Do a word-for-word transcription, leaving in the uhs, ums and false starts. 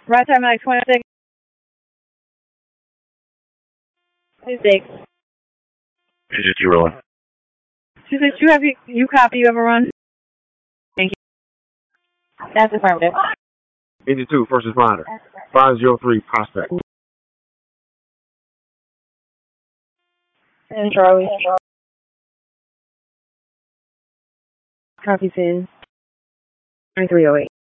Right time, like twenty-six. twenty-six. Is it you rolling? She said, you have you, you copy, you ever run? Thank you. That's affirmative. eighty-two, first responder. five oh three, prospect. And Charlie. Copy, Sin. twenty-three oh eight.